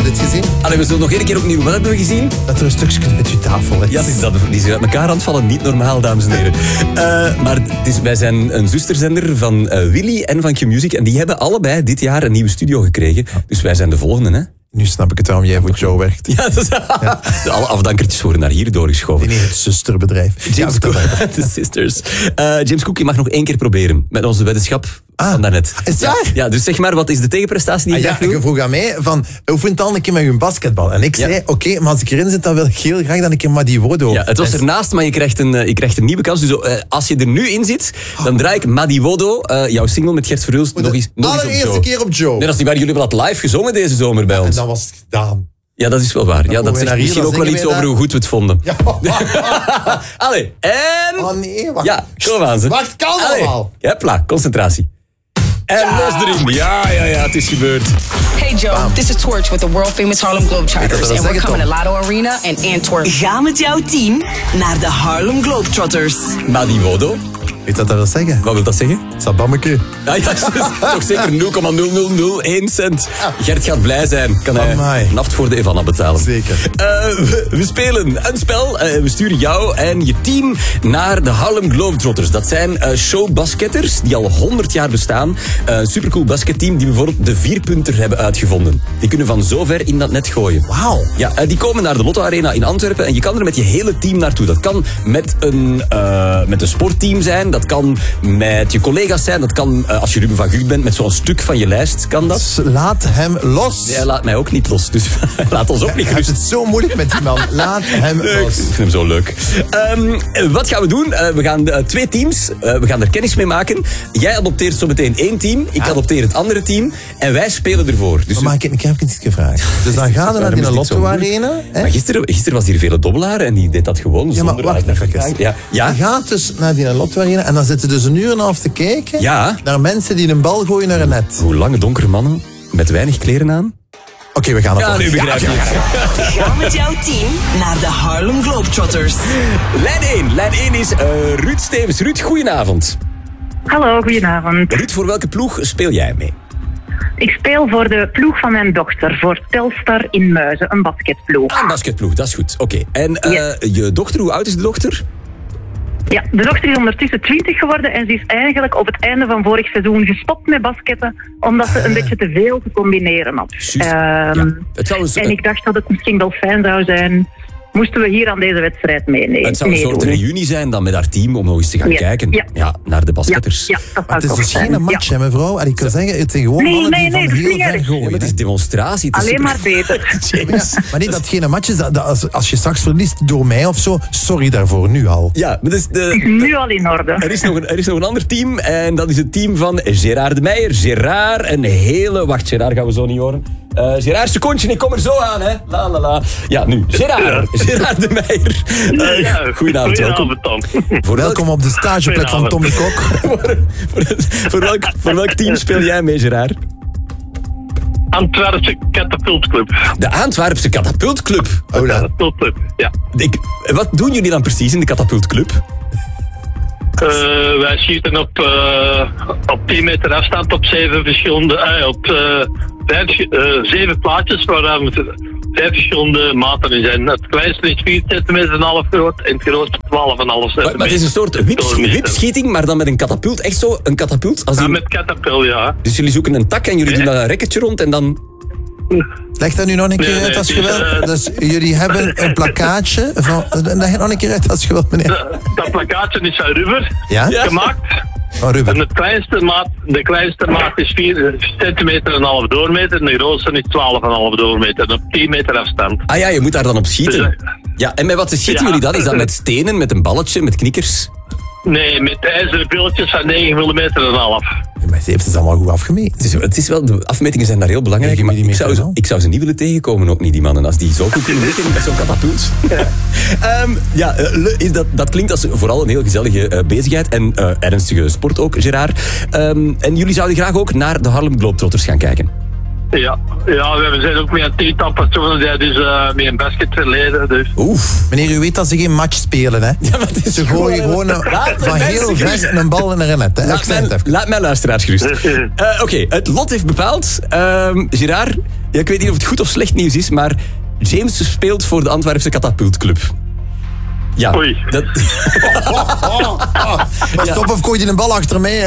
je het gezien? Allee, we zullen nog één keer opnieuw. Wat hebben we gezien? Dat er een stukje uit je tafel is. Ja, die is uit elkaar aan het vallen. Niet normaal, dames en heren. Maar wij zijn een zusterzender van Willy en van Q-Music. En die hebben allebei dit jaar een nieuwe studio gekregen. Dus wij zijn de volgende, hè? Nu snap ik het waarom jij voor Joe werkt. Ja, alle afdankertjes worden naar hier doorgeschoven. Nee, het zusterbedrijf. James de Sisters. James Cook, je mag nog één keer proberen met onze weddenschap van daarnet. Is dat? Ja, dus zeg maar, wat is de tegenprestatie die je graag doet? Je vroeg aan mij van, oefen het al een keer met je basketbal. En ik zei, oké, maar als ik erin zit, dan wil ik heel graag dan een keer Madi Wodo. Ja, het was ernaast, maar je krijgt een nieuwe kans. Dus als je er nu in zit, dan draai ik Madi Wodo, jouw single met Gert Verhulst, nog eens op Joe. Allereerste keer op Joe. Nee, dat is niet waar. Jullie hebben dat live gezongen deze zomer bij ons. En dan was het gedaan. Ja, dat is wel waar. Ja, dat zegt misschien ook wel iets over hoe goed we het vonden. Ja. Allee, en... Oh nee, wacht. Ja, kom aan ze. Wacht, kan allemaal. Hopla, concentratie. En los erin. Ja, het is gebeurd. Hey Joe, this is Torch with the world famous Harlem Globetrotters. And we're coming to Lotto Arena in Antwerp. Ga met jouw team naar de Harlem Globetrotters. Madi Wodo. Weet dat wil zeggen? Wat wil dat zeggen? Sabammeke. Ja, toch zeker 0,0001 cent. Gert gaat blij zijn. Kan hij naft voor de Evanna betalen. Zeker. We spelen een spel. We sturen jou en je team naar de Harlem Globetrotters. Dat zijn showbasketters die al 100 jaar bestaan. Een supercool basketteam die bijvoorbeeld de vierpunter hebben uitgevonden. Die kunnen van zo ver in dat net gooien. Wauw. Ja, die komen naar de Lotto Arena in Antwerpen en je kan er met je hele team naartoe. Dat kan met een sportteam zijn. Dat kan met je collega's zijn. Dat kan, als je Ruben van Gucht bent, met zo'n stuk van je lijst. Kan dat? Laat hem los. Nee, hij laat mij ook niet los. Dus laat ons ook niet gerust. Het is zo moeilijk met die man. Laat hem los. Ik vind hem zo leuk. Wat gaan we doen? We gaan 2 teams. We gaan er kennis mee maken. Jij adopteert zo meteen 1 team. Ik adopteer het andere team. En wij spelen ervoor. Dus maar ik heb iets gevraagd. Dus dan gaan we naar die Lotto Arena. Maar gisteren was hier vele dobbelaar en die deed dat gewoon. Ja, maar wacht even. Ja. Je gaat dus naar die Lotto Arena en dan zitten dus een uur en een half te kijken naar mensen die een bal gooien naar een net. Hoe lange donkere mannen met weinig kleren aan. Oké, we gaan nu begrijp je. Ga met jouw team naar de Harlem Globetrotters. Lijn 1 is Ruud Stevens. Ruud, goedenavond. Hallo, goedenavond. Ruud, voor welke ploeg speel jij mee? Ik speel voor de ploeg van mijn dochter, voor Telstar in Muizen, een basketploeg. Een basketploeg, dat is goed. Oké. En je dochter, hoe oud is de dochter? Ja, de dochter is ondertussen 20 geworden en ze is eigenlijk op het einde van vorig seizoen gestopt met basketten, omdat ze een beetje te veel te combineren had. En ik dacht dat het misschien wel fijn zou zijn, moesten we hier aan deze wedstrijd meenemen. Het zou een soort reunie zijn dan met haar team om nog eens te gaan kijken naar de basketters. Ja, dat maar het is dus geen match, hè, mevrouw? En ik kan zeggen, het zijn gewoon mannen die van heel ver gooien. Het is demonstratie. Het is alleen maar beter. Maar nee, dat geen match is, als je straks verliest door mij of zo, sorry daarvoor, nu al. Ja, maar het is nu al in orde. Er is nog een ander team en dat is het team van Gerard de Meijer. Gerard, een hele... Wacht, Gerard gaan we zo niet horen. Gerard, secondje, ik kom er zo aan, hè. La la la. Ja, nu, Gerard de Meijer. Goedenavond, welkom. Welkom op de stageplek van Tommy Kok. Voor welk team speel jij mee, Gerard? Antwerpse Katapultclub. De Antwerpse Katapultclub? Katapultclub, ja. Wat doen jullie dan precies in de Katapultclub? Wij schieten op 10 meter afstand op 7 verschillende... zeven plaatjes waar 5 verschillende maten in zijn. Het kleinste is 4 centimeter en half groot en het grootste 12,5 centimeter. Maar het is een soort wipschieting, maar dan met een katapult. Echt zo, een katapult? Met katapult, ja. Dus jullie zoeken een tak en jullie doen daar een rekketje rond en dan... Leg dat nu nog een keer uit als je wilt. Dus jullie hebben een plakkaatje. Leg het nog een keer uit als je wilt, meneer. Dat plakkaatje is uit rubber gemaakt. Oh, rubber. En de kleinste maat is 4 centimeter en half doormeter. En de grootste is 12,5 doormeter. Op 10 meter afstand. Ah ja, je moet daar dan op schieten. Ja, en met wat schieten jullie dan? Is dat met stenen, met een balletje, met knikkers? Nee, met ijzeren pilletjes van 9 mm en half. Ja, maar ze heeft het allemaal goed afgemeten. Het is wel, de afmetingen zijn daar heel belangrijk. Maar ik zou ze niet willen tegenkomen, ook niet, die mannen. Als die zo goed kunnen rekenen met zo'n katapult. Dat klinkt als vooral een heel gezellige bezigheid. En ernstige sport ook, Gerard. En jullie zouden graag ook naar de Harlem Globetrotters gaan kijken. Ja, we zijn ook met een tiental personen die dus met een basket verleden. Dus. Oef. Meneer, u weet dat ze geen match spelen, hè? Ja, maar ze gooien gewoon van heel ver een bal naar een net. Hè? Laat mijn luisteraars gerust. Oké, het lot heeft bepaald. Gerard, Ja, ik weet niet of het goed of slecht nieuws is, maar James speelt voor de Antwerpse Katapultclub. Ja. Oei. Dat... Maar stop of gooi je een bal achter mee.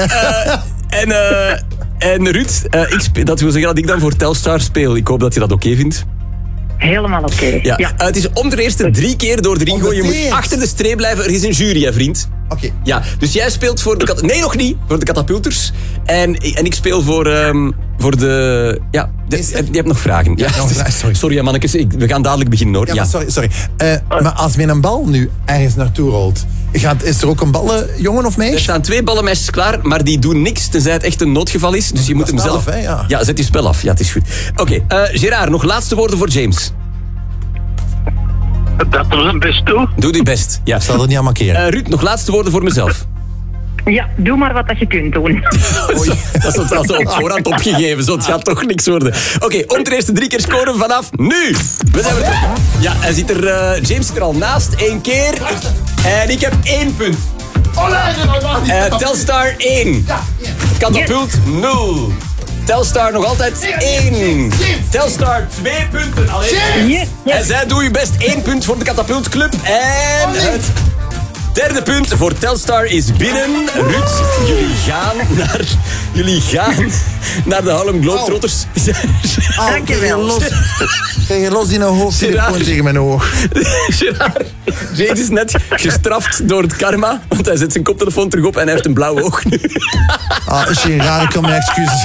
En Ruud, dat wil zeggen dat ik dan voor Telstar speel. Ik hoop dat je dat oké vindt. Helemaal oké. Ja. Het is om de eerste 3 keer door de ring gooien. Je moet achter de streep blijven. Er is een jury, hè, vriend. Oké. Ja, dus jij speelt voor de... Nee, nog niet. Voor de Katapulters. En ik speel voor de... Ja, je hebt nog vragen. Ja. Sorry, mannetjes. We gaan dadelijk beginnen, hoor. Ja, maar sorry. Maar als men een bal nu ergens naartoe rolt, is er ook een ballenjongen of meisje? Er staan 2 ballenmeisjes klaar, maar die doen niks tenzij het echt een noodgeval is. Dus je moet hem zelf... Ja, zet je spel af. Ja, het is goed. Oké, Gerard, nog laatste woorden voor James. Dat was een best toe. Doe je best. Ja. Ik zal er niet aan markeren. Ruud, nog laatste woorden voor mezelf. Ja, doe maar wat dat je kunt doen. Oei, dat is al op voorhand opgegeven, zo het gaat toch niks worden. Oké, om de eerste 3 keer scoren vanaf nu. We zijn weer terug. Ja, James zit er al naast, 1 keer. En ik heb 1 punt. Telstar 1. Katapult 0. Telstar nog altijd 1. Telstar 2 punten. Alleen. En zij doen je best 1 punt voor de Katapultclub. En het derde punt voor Telstar is binnen. Ruud, jullie gaan naar de Harlem Globetrotters. Dankjewel. Krijg je los in een hoofdtelefoon tegen mijn oog. Gerard, James is net gestraft door het karma, want hij zet zijn koptelefoon terug op en hij heeft een blauw oog nu. Gerard, ik kan mijn excuses.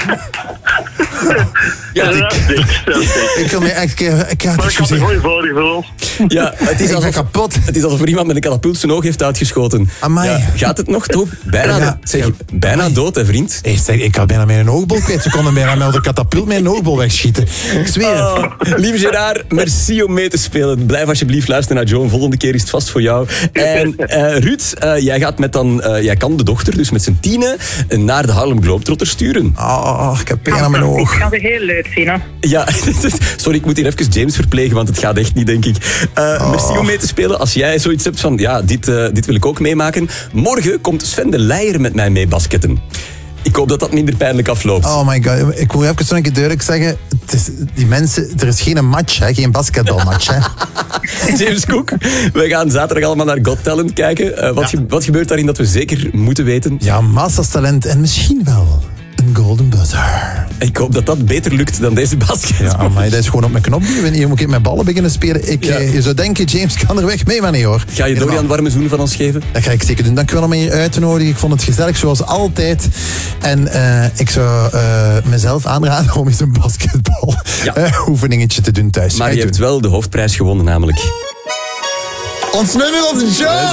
Ik kan mijn excuses. Ik had een goeie voorgevoel. Ja, het is alsof kapot. Het is alsof er iemand met een katapult zijn oog heeft uitgeschoten. Amai. Ja, gaat het nog toe? Bijna dood, hè, vriend. Ik had bijna mijn oogbol kwijt. Ze konden bijna met de katapult mijn oogbol wegschieten. Ik zweer het. Lieve Gerard, merci om mee te spelen. Blijf alsjeblieft luisteren naar Joe. Volgende keer is het vast voor jou. En Ruud, jij kan de dochter dus met zijn 10 naar de Harlem Globetrotters sturen. Ik heb pijn aan mijn oog. Ik kan ze heel leuk vinden. Ja, sorry, ik moet hier even James verplegen, want het gaat echt niet, denk ik. Merci om mee te spelen. Als jij zoiets hebt van, ja, dit wil ik ook meemaken. Morgen komt Sven de Leijer met mij mee basketten. Ik hoop dat dat minder pijnlijk afloopt. Oh my god, ik wil even zo'n keer duidelijk zeggen. Die mensen, er is geen match, hè, geen basketbalmatch. Hè. James Cook, we gaan zaterdag allemaal naar Got Talent kijken. Wat gebeurt daarin dat we zeker moeten weten? Ja, massa's talent en misschien wel een golden buzzer. Ik hoop dat dat beter lukt dan deze basket. Ja, maar dat is gewoon op mijn knop duwen. Hier moet ik met ballen beginnen spelen. Je zou denken, James kan er weg mee, maar nee hoor. Ga je Dorian warme zoen van ons geven? Dat ga ik zeker doen. Dank u wel om me hier uit te nodigen. Ik vond het gezellig, zoals altijd. En ik zou mezelf aanraden om eens een basketbal-oefeningetje te doen thuis. Maar je hebt wel de hoofdprijs gewonnen, namelijk. Ons nummer op de show!